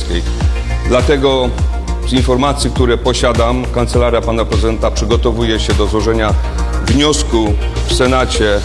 Obywatelskiej. Dlatego z informacji, które posiadam, Kancelaria Pana Prezydenta przygotowuje się do złożenia wniosku w Senacie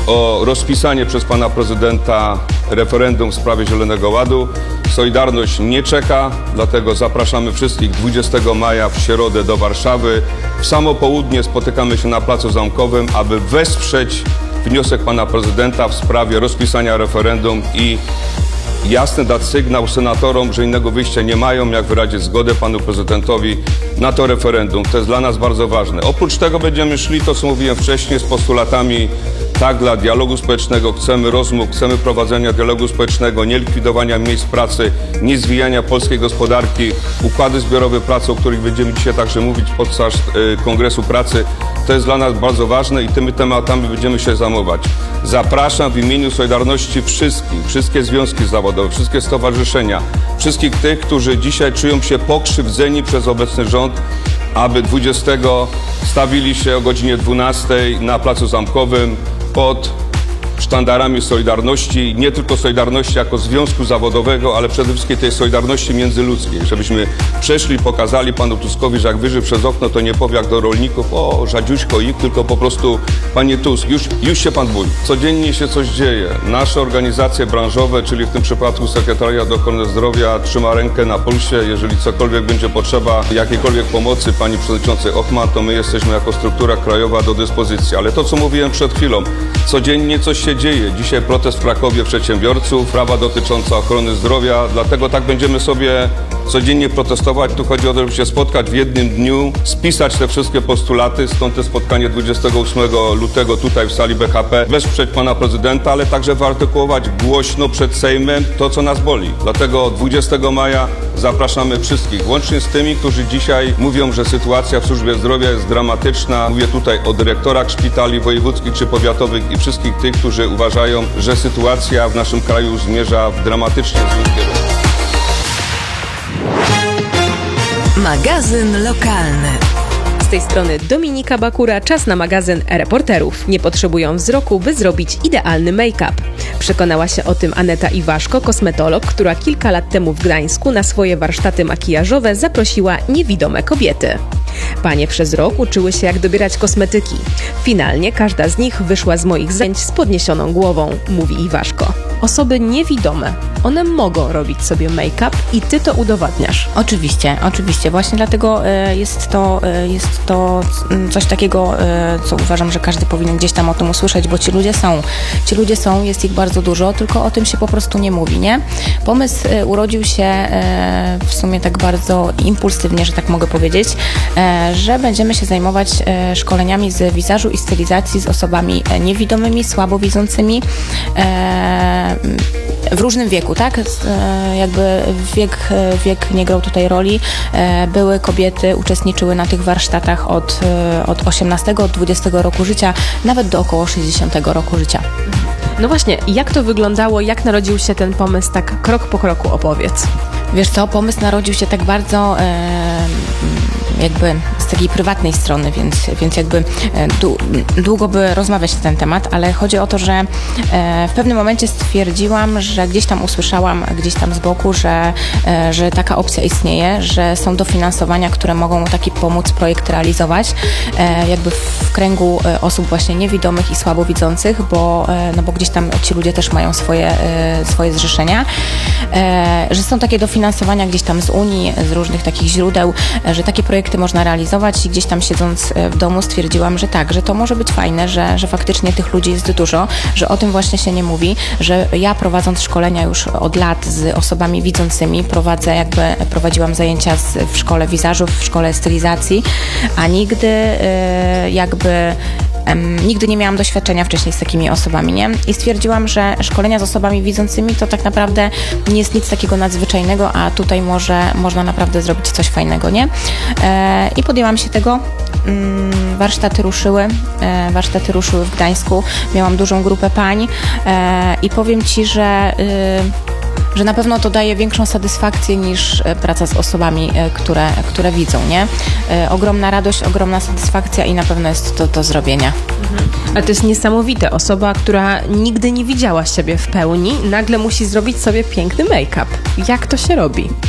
o rozpisanie przez Pana Prezydenta referendum w sprawie Zielonego Ładu. Solidarność nie czeka, dlatego zapraszamy wszystkich 20 maja w środę do Warszawy. W samo południe spotykamy się na Placu Zamkowym, aby wesprzeć wniosek Pana Prezydenta w sprawie rozpisania referendum i jasny dać sygnał senatorom, że innego wyjścia nie mają, jak wyrazić zgodę Panu Prezydentowi na to referendum. To jest dla nas bardzo ważne. Oprócz tego będziemy szli, to co mówiłem wcześniej, z postulatami tak dla dialogu społecznego. Chcemy rozmów, chcemy prowadzenia dialogu społecznego, nie likwidowania miejsc pracy, nie zwijania polskiej gospodarki, układy zbiorowe pracy, o których będziemy dzisiaj także mówić podczas Kongresu Pracy. To jest dla nas bardzo ważne i tymi tematami będziemy się zajmować. Zapraszam w imieniu Solidarności wszystkie związki zawodowe, wszystkie stowarzyszenia, wszystkich tych, którzy dzisiaj czują się pokrzywdzeni przez obecny rząd, aby 20 stawili się o godzinie 12 na Placu Zamkowym pod sztandarami Solidarności, nie tylko Solidarności jako związku zawodowego, ale przede wszystkim tej Solidarności międzyludzkiej, żebyśmy przeszli, pokazali Panu Tuskowi, że jak wyjrzy przez okno, to nie powie jak do rolników, o rzadziuśko ich, tylko po prostu Panie Tusk, już się Pan bój. Codziennie się coś dzieje. Nasze organizacje branżowe, czyli w tym przypadku Sekretariat Ochrony Zdrowia trzyma rękę na pulsie. Jeżeli cokolwiek będzie potrzeba, jakiejkolwiek pomocy Pani Przewodniczącej Ochman, to my jesteśmy jako struktura krajowa do dyspozycji. Ale to, co mówiłem przed chwilą, codziennie coś się dzieje. Dzisiaj protest w Krakowie przedsiębiorców, sprawa dotycząca ochrony zdrowia, dlatego tak będziemy sobie codziennie protestować. Tu chodzi o to, żeby się spotkać w jednym dniu, spisać te wszystkie postulaty, stąd to spotkanie 28 lutego tutaj w sali BHP, wesprzeć Pana Prezydenta, ale także wyartykułować głośno przed Sejmem to, co nas boli. Dlatego 20 maja zapraszamy wszystkich, łącznie z tymi, którzy dzisiaj mówią, że sytuacja w służbie zdrowia jest dramatyczna. Mówię tutaj o dyrektorach szpitali wojewódzkich czy powiatowych i wszystkich tych, którzy uważają, że sytuacja w naszym kraju zmierza w dramatycznie złym kierunku. Magazyn lokalny. Z tej strony Dominika Bakura, czas na magazyn Reporterów. Nie potrzebują wzroku, by zrobić idealny make-up. Przekonała się o tym Aneta Iwaszko, kosmetolog, która kilka lat temu w Gdańsku na swoje warsztaty makijażowe zaprosiła niewidome kobiety. Panie przez rok uczyły się, jak dobierać kosmetyki. Finalnie każda z nich wyszła z moich zajęć z podniesioną głową, mówi Iwaszko. Osoby niewidome, one mogą robić sobie make-up i ty to udowadniasz. Oczywiście. Właśnie dlatego jest to coś takiego, co uważam, że każdy powinien gdzieś tam o tym usłyszeć, bo ci ludzie są, jest ich bardzo dużo, tylko o tym się po prostu nie mówi, nie? Pomysł urodził się w sumie tak bardzo impulsywnie, że tak mogę powiedzieć, że będziemy się zajmować szkoleniami z wizażu i stylizacji z osobami niewidomymi, słabowidzącymi, w różnym wieku, tak? Jakby wiek nie grał tutaj roli. Były kobiety, uczestniczyły na tych warsztatach od 18, od 20 roku życia, nawet do około 60 roku życia. No właśnie, jak to wyglądało, jak narodził się ten pomysł, tak krok po kroku opowiedz. Wiesz co, pomysł narodził się tak bardzo jakby z takiej prywatnej strony, więc jakby długo by rozmawiać na ten temat, ale chodzi o to, że w pewnym momencie stwierdziłam, że gdzieś tam usłyszałam, gdzieś tam z boku, że taka opcja istnieje, że są dofinansowania, które mogą taki pomóc projekt realizować, jakby w kręgu osób właśnie niewidomych i słabowidzących, bo gdzieś tam ci ludzie też mają swoje zrzeszenia, że są takie dofinansowania gdzieś tam z Unii, z różnych takich źródeł, że takie projekty można realizować i gdzieś tam siedząc w domu stwierdziłam, że tak, że to może być fajne, że faktycznie tych ludzi jest dużo, że o tym właśnie się nie mówi, że ja prowadząc szkolenia już od lat z osobami widzącymi, prowadziłam zajęcia w szkole wizażów, w szkole stylizacji, a nigdy nie miałam doświadczenia wcześniej z takimi osobami, nie? I stwierdziłam, że szkolenia z osobami widzącymi to tak naprawdę nie jest nic takiego nadzwyczajnego, a tutaj można naprawdę zrobić coś fajnego, nie? I podjęłam się tego. Warsztaty ruszyły w Gdańsku. Miałam dużą grupę pań i powiem Ci, że na pewno to daje większą satysfakcję niż praca z osobami, które widzą, nie? Ogromna radość, ogromna satysfakcja i na pewno jest to do zrobienia. Ale to jest niesamowite. Osoba, która nigdy nie widziała siebie w pełni, nagle musi zrobić sobie piękny make-up. Jak to się robi?